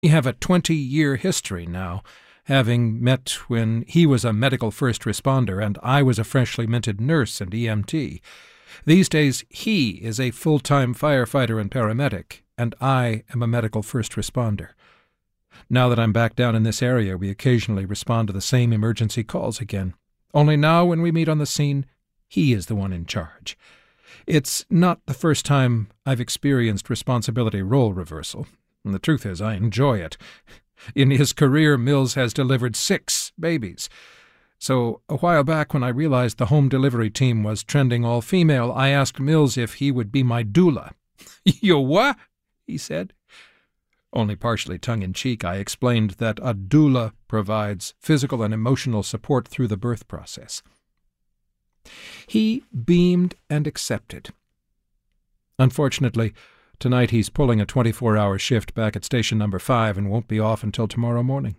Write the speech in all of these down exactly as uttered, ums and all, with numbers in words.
We have a twenty-year history now, having met when he was a medical first responder and I was a freshly minted nurse and E M T. These days, he is a full-time firefighter and paramedic, and I am a medical first responder. Now that I'm back down in this area, we occasionally respond to the same emergency calls again. Only now, when we meet on the scene, he is the one in charge. It's not the first time I've experienced responsibility role reversal. And the truth is, I enjoy it. In his career, Mills has delivered six babies. So a while back, when I realized the home delivery team was trending all-female, I asked Mills if he would be my doula. "You what?" he said. Only partially tongue-in-cheek, I explained that a doula provides physical and emotional support through the birth process. He beamed and accepted. Unfortunately, tonight he's pulling a twenty-four hour shift back at station number five and won't be off until tomorrow morning.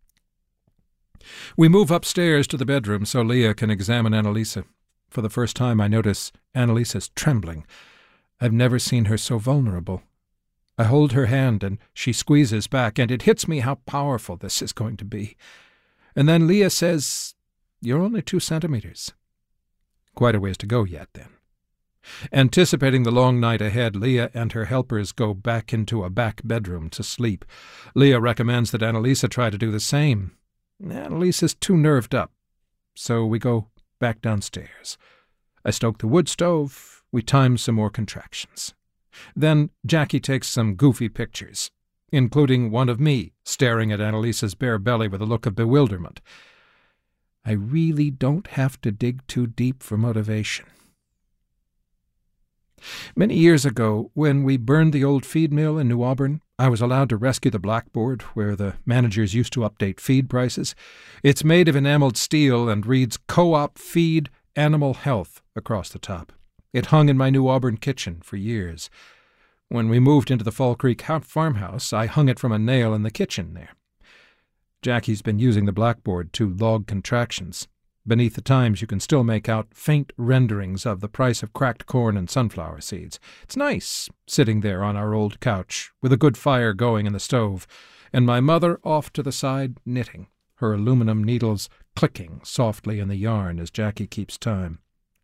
We move upstairs to the bedroom so Leah can examine Annalisa. For the first time I notice Annalisa's trembling. I've never seen her so vulnerable. I hold her hand and she squeezes back, and it hits me how powerful this is going to be. And then Leah says, "You're only two centimeters." Quite a ways to go yet, then. Anticipating the long night ahead, Leah and her helpers go back into a back bedroom to sleep. Leah recommends that Annalisa try to do the same. Annalisa's too nerved up, so we go back downstairs. I stoke the wood stove. We time some more contractions. Then Jackie takes some goofy pictures, including one of me staring at Annalisa's bare belly with a look of bewilderment. I really don't have to dig too deep for motivation. Many years ago, when we burned the old feed mill in New Auburn, I was allowed to rescue the blackboard where the managers used to update feed prices. It's made of enameled steel and reads Co-op Feed Animal Health across the top. It hung in my New Auburn kitchen for years. When we moved into the Fall Creek farmhouse, I hung it from a nail in the kitchen there. Jackie's been using the blackboard to log contractions. Beneath the times you can still make out faint renderings of the price of cracked corn and sunflower seeds. It's nice, sitting there on our old couch, with a good fire going in the stove, and my mother off to the side knitting, her aluminum needles clicking softly in the yarn as Jackie keeps time.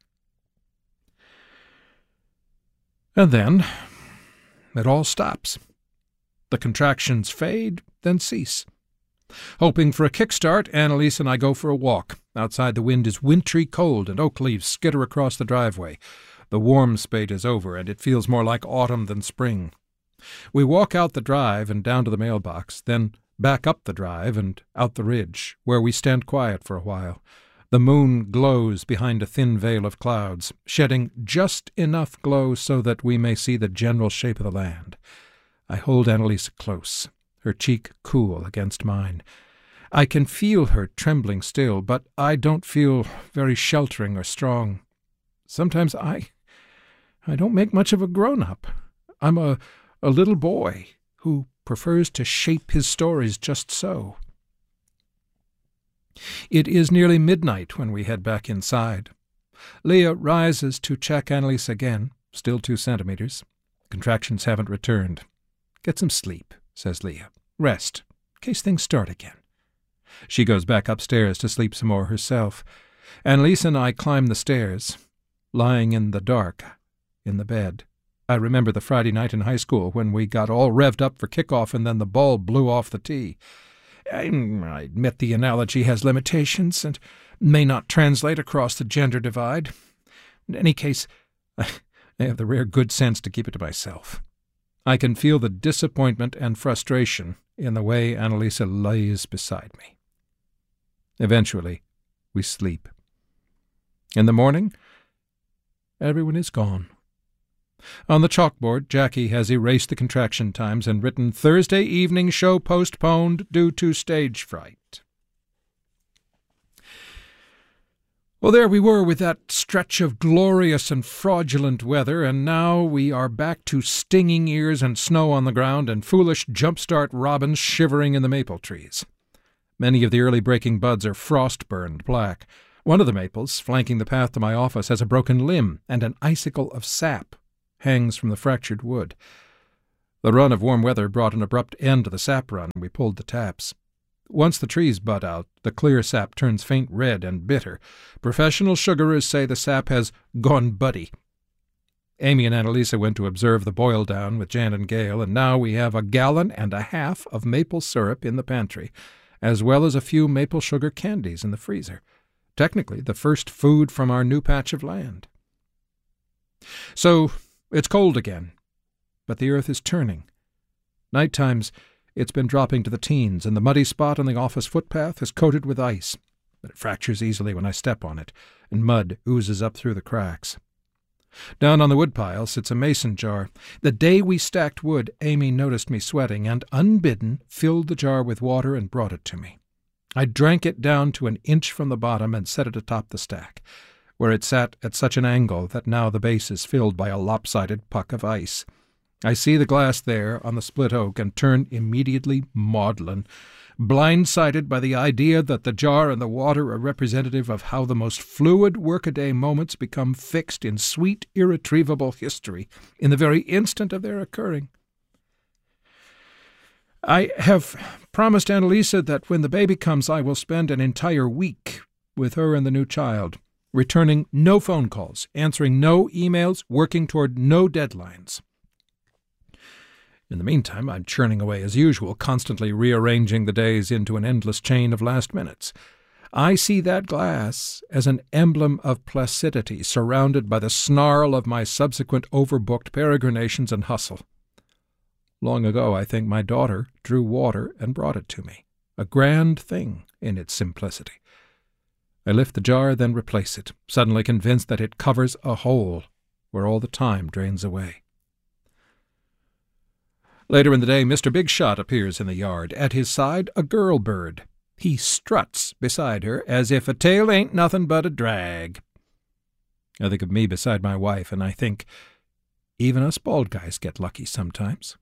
And then it all stops. The contractions fade, then cease. Hoping for a kickstart, Annalise and I go for a walk. Outside the wind is wintry cold, and oak leaves skitter across the driveway. The warm spate is over, and it feels more like autumn than spring. We walk out the drive and down to the mailbox, then back up the drive and out the ridge, where we stand quiet for a while. The moon glows behind a thin veil of clouds, shedding just enough glow so that we may see the general shape of the land. I hold Annalise close, her cheek cool against mine. I can feel her trembling still, but I don't feel very sheltering or strong. Sometimes I I don't make much of a grown-up. I'm a, a little boy who prefers to shape his stories just so. It is nearly midnight when we head back inside. Leah rises to check Annalise again, still two centimeters. Contractions haven't returned. "Get some sleep," says Leah. "Rest, in case things start again." She goes back upstairs to sleep some more herself. Annalise and I climb the stairs, lying in the dark, in the bed. I remember the Friday night in high school when we got all revved up for kickoff and then the ball blew off the tee. I, I admit the analogy has limitations and may not translate across the gender divide. In any case, I have the rare good sense to keep it to myself. I can feel the disappointment and frustration in the way Annalisa lays beside me. Eventually, we sleep. In the morning, everyone is gone. On the chalkboard, Jackie has erased the contraction times and written Thursday evening show postponed due to stage fright. Well, there we were with that stretch of glorious and fraudulent weather, and now we are back to stinging ears and snow on the ground and foolish jump-start robins shivering in the maple trees. Many of the early breaking buds are frost-burned black. One of the maples, flanking the path to my office, has a broken limb, and an icicle of sap hangs from the fractured wood. The run of warm weather brought an abrupt end to the sap run. We pulled the taps. Once the trees bud out, the clear sap turns faint red and bitter. Professional sugarers say the sap has gone buddy. Amy and Annalisa went to observe the boil down with Jan and Gail, and now we have a gallon and a half of maple syrup in the pantry, as well as a few maple sugar candies in the freezer. Technically, the first food from our new patch of land. So, it's cold again, but the earth is turning. Night times, it's been dropping to the teens, and the muddy spot on the office footpath is coated with ice, but it fractures easily when I step on it, and mud oozes up through the cracks. Down on the woodpile sits a mason jar. The day we stacked wood, Amy noticed me sweating, and, unbidden, filled the jar with water and brought it to me. I drank it down to an inch from the bottom and set it atop the stack, where it sat at such an angle that now the base is filled by a lopsided puck of ice. I see the glass there on the split oak and turn immediately maudlin, blindsided by the idea that the jar and the water are representative of how the most fluid workaday moments become fixed in sweet, irretrievable history in the very instant of their occurring. I have promised Annalisa that when the baby comes I will spend an entire week with her and the new child, returning no phone calls, answering no emails, working toward no deadlines. In the meantime, I'm churning away as usual, constantly rearranging the days into an endless chain of last minutes. I see that glass as an emblem of placidity, surrounded by the snarl of my subsequent overbooked peregrinations and hustle. Long ago, I think my daughter drew water and brought it to me, a grand thing in its simplicity. I lift the jar, then replace it, suddenly convinced that it covers a hole where all the time drains away. Later in the day, Mister Big Shot appears in the yard. At his side, a girl bird. He struts beside her as if a tail ain't nothing but a drag. I think of me beside my wife, and I think even us bald guys get lucky sometimes.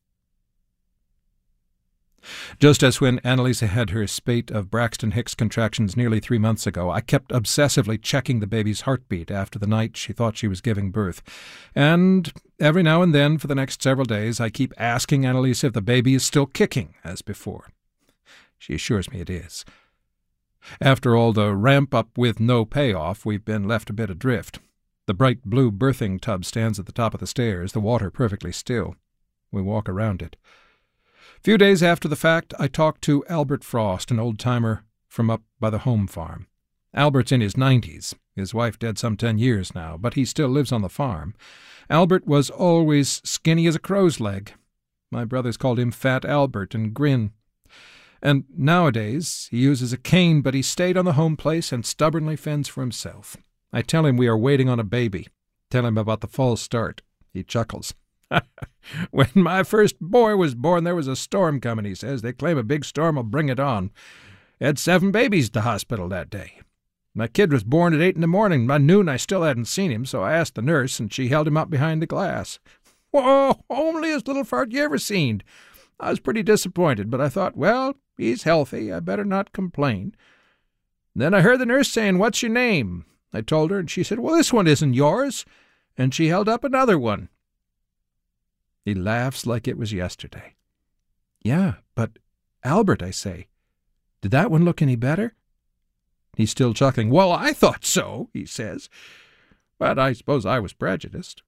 Just as when Annalisa had her spate of Braxton Hicks contractions nearly three months ago, I kept obsessively checking the baby's heartbeat after the night she thought she was giving birth. And every now and then, for the next several days, I keep asking Annalisa if the baby is still kicking as before. She assures me it is. After all the ramp-up with no payoff, we've been left a bit adrift. The bright blue birthing tub stands at the top of the stairs, the water perfectly still. We walk around it. A few days after the fact, I talked to Albert Frost, an old-timer from up by the home farm. Albert's in his nineties, his wife dead some ten years now, but he still lives on the farm. Albert was always skinny as a crow's leg. My brothers called him Fat Albert and Grin. And nowadays he uses a cane, but he stayed on the home place and stubbornly fends for himself. I tell him we are waiting on a baby. Tell him about the false start. He chuckles. When my first boy was born, there was a storm coming, he says. They claim a big storm will bring it on. Had seven babies to hospital that day. My kid was born at eight in the morning. By noon I still hadn't seen him, so I asked the nurse, and she held him up behind the glass. Whoa, homeliest little fart you ever seen. I was pretty disappointed, but I thought, well, he's healthy. I better not complain. Then I heard the nurse saying, "What's your name?" I told her, and she said, "Well, this one isn't yours." And she held up another one. He laughs like it was yesterday. Yeah, but, Albert, I say, did that one look any better? He's still chuckling. Well, I thought so, he says. But I suppose I was prejudiced.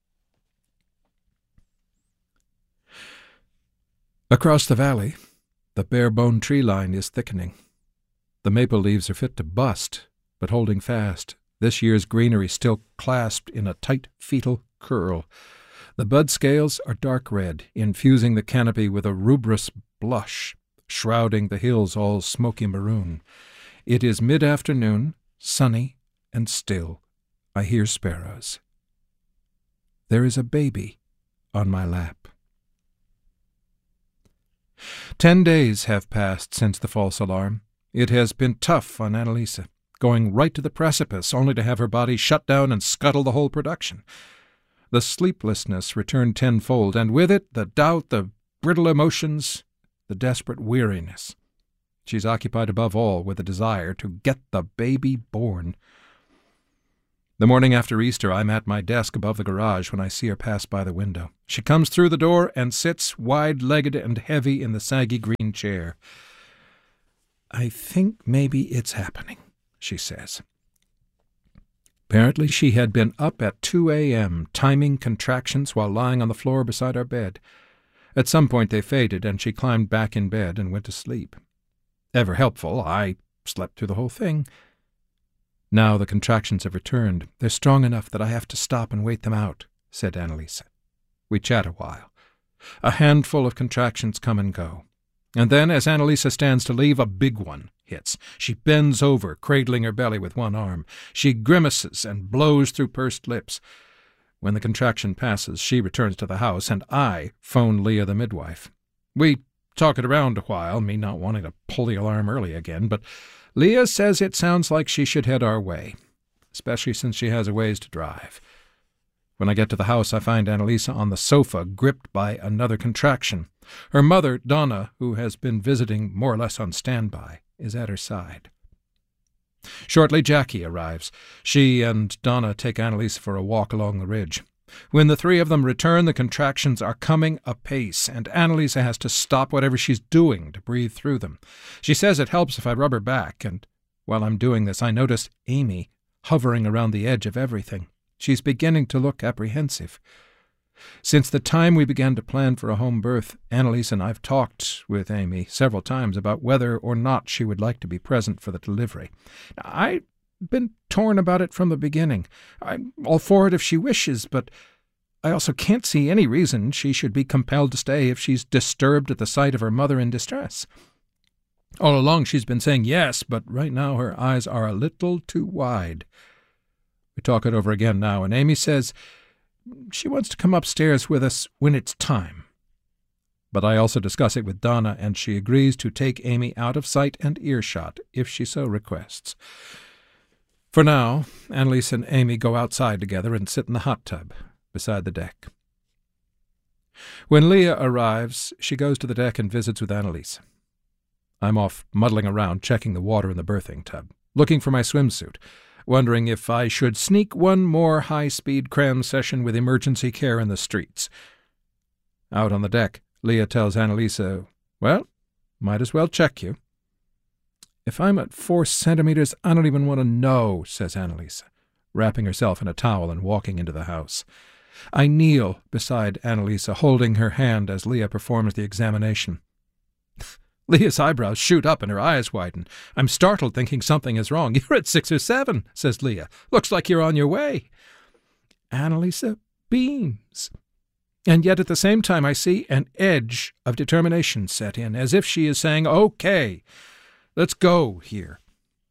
Across the valley, the bare-boned tree line is thickening. The maple leaves are fit to bust, but holding fast, this year's greenery still clasped in a tight fetal curl. The bud scales are dark red, infusing the canopy with a rubrous blush, shrouding the hills all smoky maroon. It is mid-afternoon, sunny and still. I hear sparrows. There is a baby on my lap. Ten days have passed since the false alarm. It has been tough on Annalisa, going right to the precipice, only to have her body shut down and scuttle the whole production. The sleeplessness returned tenfold, and with it the doubt, the brittle emotions, the desperate weariness. She's occupied above all with the desire to get the baby born. The morning after Easter, I'm at my desk above the garage when I see her pass by the window. She comes through the door and sits wide-legged and heavy in the saggy green chair. "I think maybe it's happening," she says. Apparently she had been up at two a.m., timing contractions while lying on the floor beside our bed. At some point they faded, and she climbed back in bed and went to sleep. Ever helpful, I slept through the whole thing. "Now the contractions have returned. They're strong enough that I have to stop and wait them out," said Annalisa. We chat a while. A handful of contractions come and go. And then, as Annalisa stands to leave, a big one hits. She bends over, cradling her belly with one arm. She grimaces and blows through pursed lips. When the contraction passes, she returns to the house, and I phone Leah the midwife. We talk it around a while, me not wanting to pull the alarm early again, but Leah says it sounds like she should head our way, especially since she has a ways to drive. When I get to the house, I find Annalisa on the sofa, gripped by another contraction. Her mother, Donna, who has been visiting more or less on standby, is at her side. Shortly, Jackie arrives. She and Donna take Annalisa for a walk along the ridge. When the three of them return, the contractions are coming apace, and Annalisa has to stop whatever she's doing to breathe through them. She says it helps if I rub her back, and while I'm doing this, I notice Amy hovering around the edge of everything. She's beginning to look apprehensive. Since the time we began to plan for a home birth, Annalisa and I've talked with Amy several times about whether or not she would like to be present for the delivery. I've been torn about it from the beginning. I'm all for it if she wishes, but I also can't see any reason she should be compelled to stay if she's disturbed at the sight of her mother in distress. All along she's been saying yes, but right now her eyes are a little too wide. We talk it over again now, and Amy says she wants to come upstairs with us when it's time. But I also discuss it with Donna, and she agrees to take Amy out of sight and earshot if she so requests. For now, Annalisa and Amy go outside together and sit in the hot tub beside the deck. When Leah arrives, she goes to the deck and visits with Annalisa. I'm off muddling around, checking the water in the birthing tub, looking for my swimsuit, wondering if I should sneak one more high-speed cram session with emergency care in the streets. Out on the deck, Leah tells Annalisa, "Well, might as well check you." "If I'm at four centimeters, I don't even want to know," says Annalisa, wrapping herself in a towel and walking into the house. I kneel beside Annalisa, holding her hand as Leah performs the examination. Leah's eyebrows shoot up and her eyes widen. I'm startled, thinking something is wrong. "You're at six or seven," says Leah. "Looks like you're on your way." Annalisa beams. And yet at the same time I see an edge of determination set in, as if she is saying, "Okay, let's go here."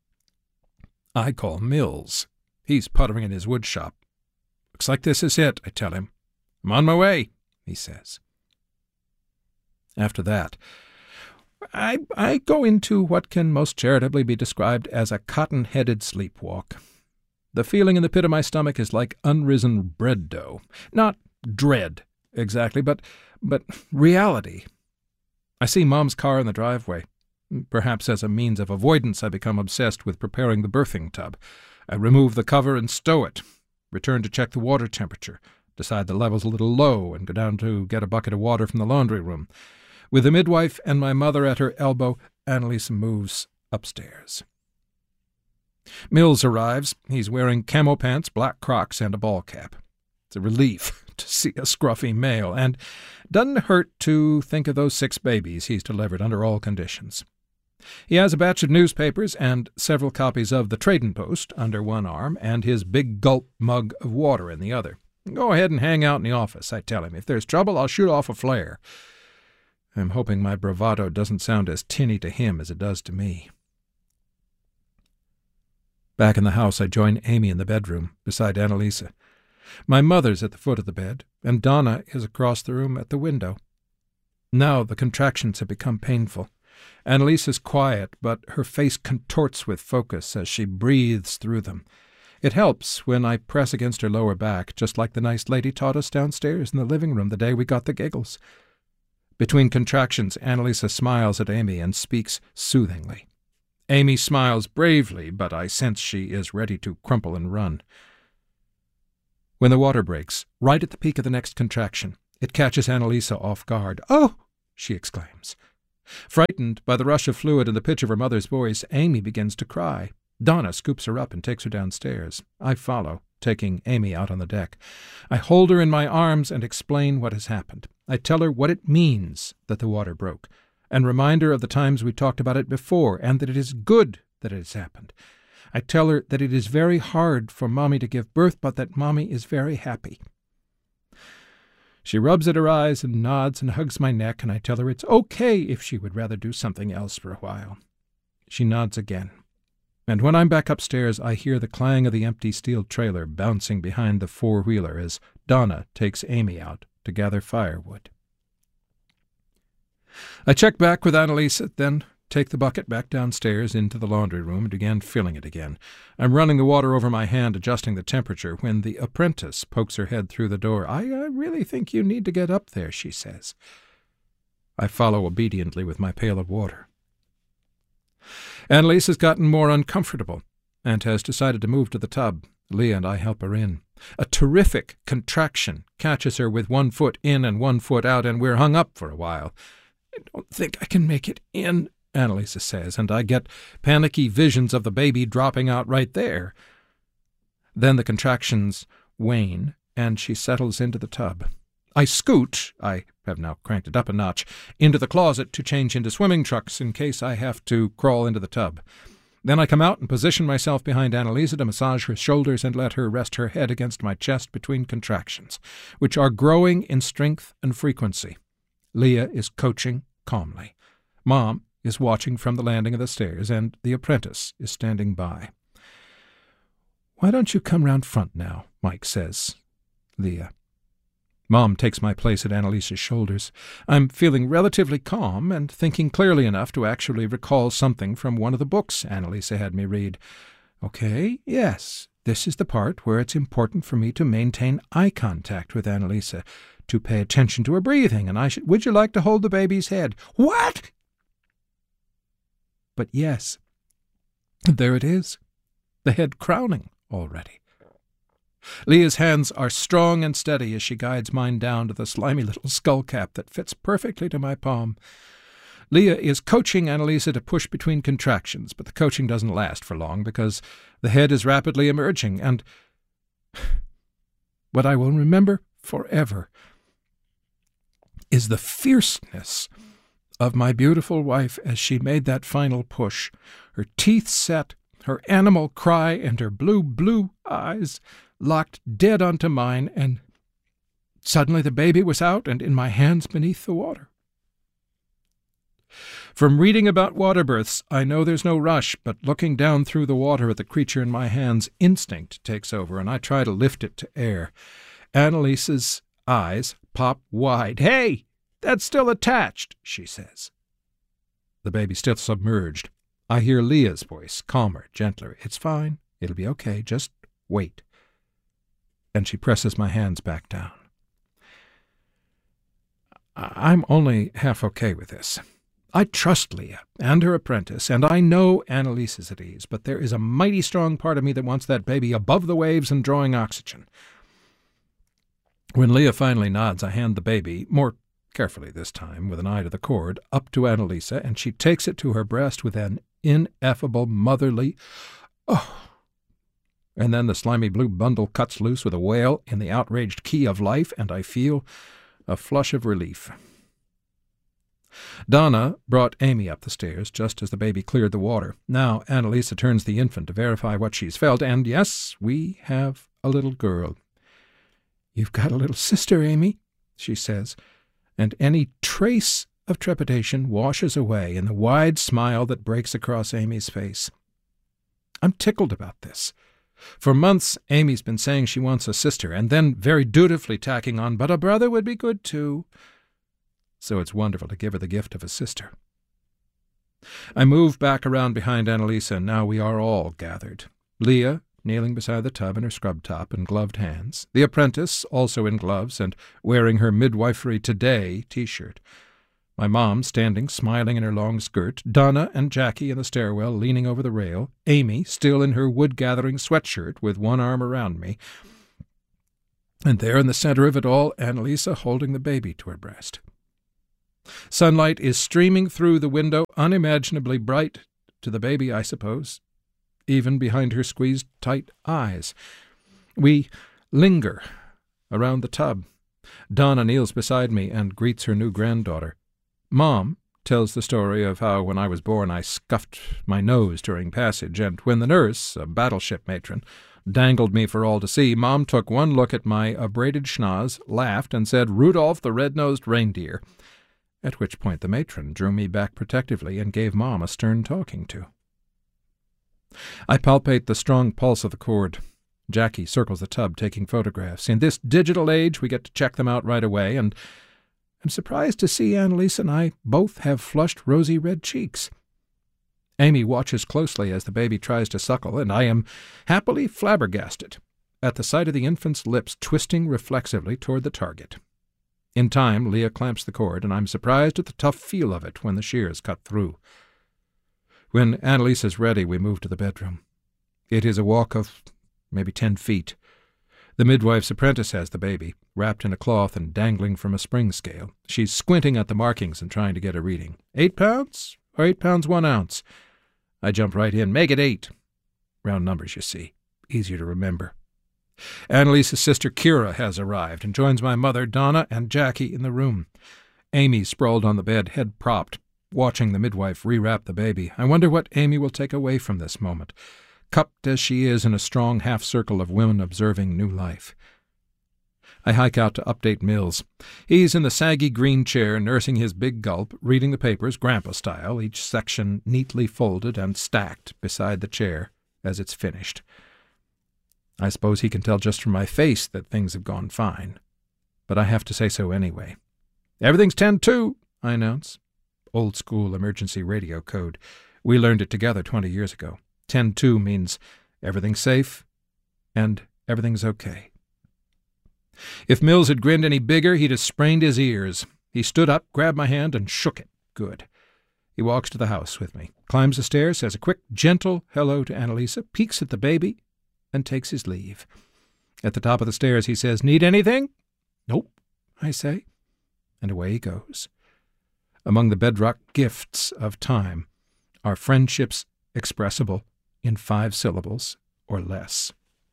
I call Mills. He's puttering in his wood shop. "Looks like this is it," I tell him. "I'm on my way," he says. After that, I, I go into what can most charitably be described as a cotton-headed sleepwalk. The feeling in the pit of my stomach is like unrisen bread dough. Not dread, exactly, but but reality. I see Mom's car in the driveway. Perhaps as a means of avoidance, I become obsessed with preparing the birthing tub. I remove the cover and stow it, return to check the water temperature, decide the level's a little low, and go down to get a bucket of water from the laundry room. With the midwife and my mother at her elbow, Annalisa moves upstairs. Mills arrives. He's wearing camo pants, black Crocs, and a ball cap. It's a relief to see a scruffy male, and doesn't hurt to think of those six babies he's delivered under all conditions. He has a batch of newspapers and several copies of the Trading Post under one arm and his big gulp mug of water in the other. "Go ahead and hang out in the office," I tell him. "If there's trouble, I'll shoot off a flare." I'm hoping my bravado doesn't sound as tinny to him as it does to me. Back in the house, I join Amy in the bedroom, beside Annalisa. My mother's at the foot of the bed, and Donna is across the room at the window. Now the contractions have become painful. Annalisa's quiet, but her face contorts with focus as she breathes through them. It helps when I press against her lower back, just like the nice lady taught us downstairs in the living room the day we got the giggles. Between contractions, Annalisa smiles at Amy and speaks soothingly. Amy smiles bravely, but I sense she is ready to crumple and run. when the water breaks, right at the peak of the next contraction. It catches Annalisa off guard. "Oh!" she exclaims. Frightened by the rush of fluid and the pitch of her mother's voice, Amy begins to cry. Donna scoops her up and takes her downstairs. I follow, taking Amy out on the deck. I hold her in my arms and explain what has happened. I tell her what it means that the water broke, and remind her of the times we talked about it before, and that it is good that it has happened. I tell her that it is very hard for Mommy to give birth, but that Mommy is very happy. She rubs at her eyes and nods and hugs my neck, and I tell her it's okay if she would rather do something else for a while. She nods again. And when I'm back upstairs, I hear the clang of the empty steel trailer bouncing behind the four-wheeler as Donna takes Amy out to gather firewood. I check back with Annalisa, then take the bucket back downstairs into the laundry room and began filling it again. I'm running the water over my hand, adjusting the temperature, when the apprentice pokes her head through the door. I, I really think you need to get up there, she says. I follow obediently with my pail of water. Annalisa's gotten more uncomfortable and has decided to move to the tub. Leah and I help her in. A terrific contraction catches her with one foot in and one foot out, and we're hung up for a while. "I don't think I can make it in," Annalisa says, and I get panicky visions of the baby dropping out right there. Then the contractions wane, and she settles into the tub. I scoot, I have now cranked it up a notch, into the closet to change into swimming trunks in case I have to crawl into the tub. Then I come out and position myself behind Annalisa to massage her shoulders and let her rest her head against my chest between contractions, which are growing in strength and frequency. Leah is coaching calmly. Mom is watching from the landing of the stairs, and the apprentice is standing by. "Why don't you come round front now?" Mike says. Leah. Mom takes my place at Annalisa's shoulders. I'm feeling relatively calm and thinking clearly enough to actually recall something from one of the books Annalisa had me read. Okay, yes, this is the part where it's important for me to maintain eye contact with Annalisa, to pay attention to her breathing, and I should... Would you like to hold the baby's head? What? But yes, there it is, the head crowning already. Leah's hands are strong and steady as she guides mine down to the slimy little skull cap that fits perfectly to my palm. Leah is coaching Annalisa to push between contractions, but the coaching doesn't last for long because the head is rapidly emerging, and what I will remember forever is the fierceness of my beautiful wife as she made that final push, her teeth set, her animal cry, and her blue, blue eyes locked dead onto mine, and suddenly the baby was out and in my hands beneath the water. From reading about water births, I know there's no rush, but looking down through the water at the creature in my hands, instinct takes over, and I try to lift it to air. Annalisa's eyes pop wide. "Hey, that's still attached," she says. The baby's still submerged. I hear Leah's voice, calmer, gentler. "It's fine. It'll be okay. Just wait." And she presses my hands back down. I'm only half okay with this. I trust Leah and her apprentice, and I know Annalisa's at ease, but there is a mighty strong part of me that wants that baby above the waves and drawing oxygen. When Leah finally nods, I hand the baby, more carefully this time, with an eye to the cord, up to Annalisa, and she takes it to her breast with an ineffable motherly, "Oh!" And then the slimy blue bundle cuts loose with a wail in the outraged key of life, and I feel a flush of relief. Donna brought Amy up the stairs just as the baby cleared the water. Now Annalisa turns the infant to verify what she's felt, and yes, we have a little girl. "You've got a little sister, Amy," she says, and any trace of trepidation washes away in the wide smile that breaks across Amy's face. I'm tickled about this. For months, Amy's been saying she wants a sister, and then very dutifully tacking on, "But a brother would be good, too." So it's wonderful to give her the gift of a sister. I move back around behind Annalisa, and now we are all gathered. Leah, kneeling beside the tub in her scrub top and gloved hands. The apprentice, also in gloves and wearing her Midwifery Today T-shirt. My mom standing, smiling in her long skirt, Donna and Jackie in the stairwell leaning over the rail, Amy still in her wood-gathering sweatshirt with one arm around me. And there in the center of it all, Annalisa holding the baby to her breast. Sunlight is streaming through the window, unimaginably bright to the baby, I suppose, even behind her squeezed tight eyes. We linger around the tub. Donna kneels beside me and greets her new granddaughter. Mom tells the story of how when I was born I scuffed my nose during passage, and when the nurse, a battleship matron, dangled me for all to see, Mom took one look at my abraded schnoz, laughed, and said, "Rudolph the red-nosed reindeer," at which point the matron drew me back protectively and gave Mom a stern talking to. I palpate the strong pulse of the cord. Jackie circles the tub, taking photographs. In this digital age, we get to check them out right away, and I'm surprised to see Annalisa and I both have flushed rosy red cheeks. Amy watches closely as the baby tries to suckle, and I am happily flabbergasted at the sight of the infant's lips twisting reflexively toward the target. In time, Leah clamps the cord, and I'm surprised at the tough feel of it when the shears cut through. When Annalisa's ready, we move to the bedroom. It is a walk of maybe ten feet. The midwife's apprentice has the baby, wrapped in a cloth and dangling from a spring scale. She's squinting at the markings and trying to get a reading. Eight pounds or eight pounds one ounce? I jump right in. Make it eight. Round numbers, you see. Easier to remember. Annalisa's sister Kira has arrived and joins my mother, Donna, and Jackie in the room. Amy sprawled on the bed, head propped, watching the midwife rewrap the baby. I wonder what Amy will take away from this moment, cupped as she is in a strong half-circle of women observing new life. I hike out to update Mills. He's in the saggy green chair, nursing his big gulp, reading the papers, grandpa style, each section neatly folded and stacked beside the chair as it's finished. I suppose he can tell just from my face that things have gone fine, but I have to say so anyway. "Everything's ten two, I announce. Old-school emergency radio code. We learned it together twenty years ago. ten two means everything's safe and everything's okay. If Mills had grinned any bigger, he'd have sprained his ears. He stood up, grabbed my hand, and shook it. Good. He walks to the house with me, climbs the stairs, says a quick, gentle hello to Annalisa, peeks at the baby, and takes his leave. At the top of the stairs, he says, "Need anything?" "Nope," I say, and away he goes. Among the bedrock gifts of time are friendships expressible in five syllables or less.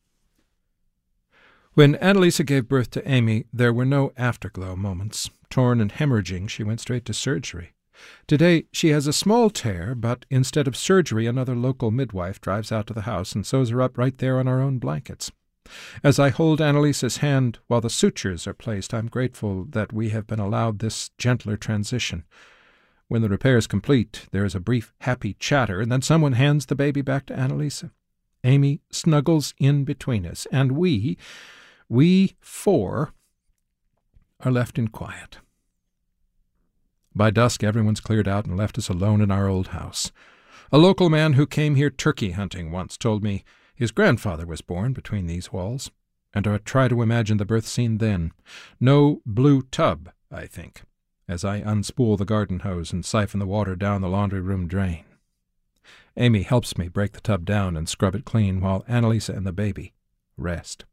When Annalisa gave birth to Amy, there were no afterglow moments. Torn and hemorrhaging, she went straight to surgery. Today she has a small tear, but instead of surgery, another local midwife drives out to the house and sews her up right there on our own blankets. As I hold Annalisa's hand while the sutures are placed, I'm grateful that we have been allowed this gentler transition. When the repair is complete, there is a brief, happy chatter, and then someone hands the baby back to Annalisa. Amy snuggles in between us, and we, we four, are left in quiet. By dusk, everyone's cleared out and left us alone in our old house. A local man who came here turkey hunting once told me his grandfather was born between these walls, and I try to imagine the birth scene then. No blue tub, I think, as I unspool the garden hose and siphon the water down the laundry room drain. Amy helps me break the tub down and scrub it clean while Annalisa and the baby rest.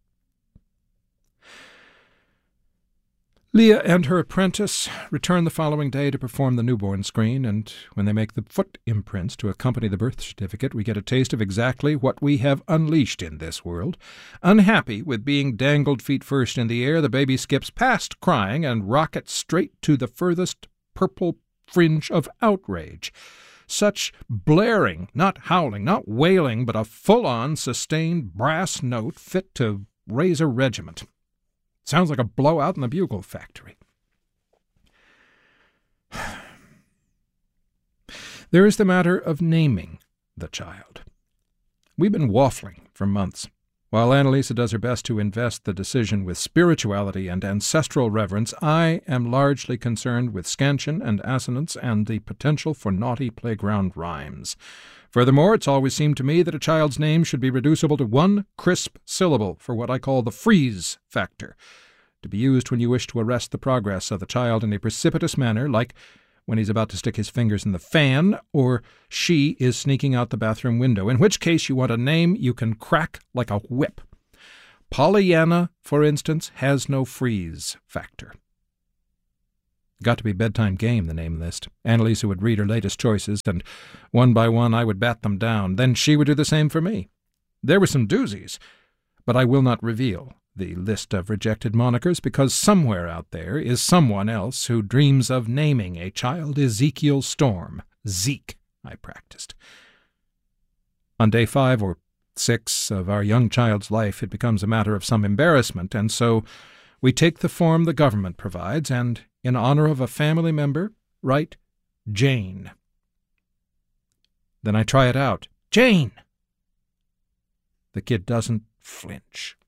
Leah and her apprentice return the following day to perform the newborn screen, and when they make the foot imprints to accompany the birth certificate, we get a taste of exactly what we have unleashed in this world. Unhappy with being dangled feet first in the air, the baby skips past crying and rockets straight to the furthest purple fringe of outrage. Such blaring, not howling, not wailing, but a full-on, sustained brass note fit to raise a regiment. Sounds like a blowout in the bugle factory. There is the matter of naming the child. We've been waffling for months. While Annalisa does her best to invest the decision with spirituality and ancestral reverence, I am largely concerned with scansion and assonance and the potential for naughty playground rhymes. Furthermore, it's always seemed to me that a child's name should be reducible to one crisp syllable for what I call the freeze factor, to be used when you wish to arrest the progress of the child in a precipitous manner, like when he's about to stick his fingers in the fan, or she is sneaking out the bathroom window, in which case you want a name you can crack like a whip. Pollyanna, for instance, has no freeze factor. Got to be Bedtime Game, the name list. Annalisa would read her latest choices, and one by one I would bat them down. Then she would do the same for me. There were some doozies, but I will not reveal the list of rejected monikers, because somewhere out there is someone else who dreams of naming a child Ezekiel Storm. Zeke, I practiced. On day five or six of our young child's life, it becomes a matter of some embarrassment, and so we take the form the government provides and, in honor of a family member, write Jane. Then I try it out. Jane! The kid doesn't flinch.